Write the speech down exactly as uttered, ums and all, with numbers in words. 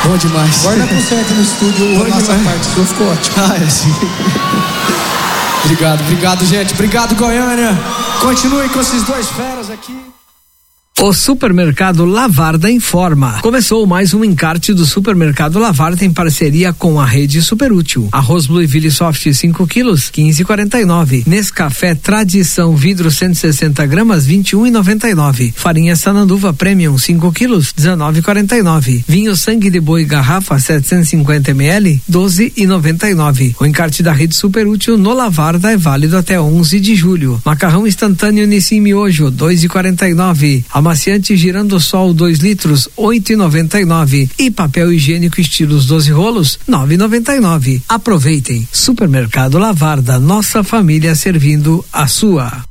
Bom demais. Agora com certo no estúdio, Bom a nossa demais. parte do ficou ótimo. Ah, é sim. Obrigado, obrigado, gente. Obrigado, Goiânia. Continue com esses dois feras aqui. O Supermercado Lavarda informa. Começou mais um encarte do Supermercado Lavarda em parceria com a rede Superútil. Arroz Blueville Soft cinco quilos, quinze e quarenta e nove. Nescafé Tradição Vidro cento e sessenta gramas, vinte e um e noventa e nove. Farinha Sananduva Premium cinco quilos, dezenove e quarenta e nove. Vinho Sangue de Boi Garrafa setecentos e cinquenta mililitros, doze e noventa e nove. O encarte da rede Superútil no Lavarda é válido até onze de julho. Macarrão instantâneo Nissin Miojo, dois e quarenta e nove. Amaciante Girando Sol dois litros, oito e noventa e nove. E papel higiênico estilos doze rolos, nove e noventa e nove. Aproveitem. Supermercado Lavarda, nossa família servindo a sua.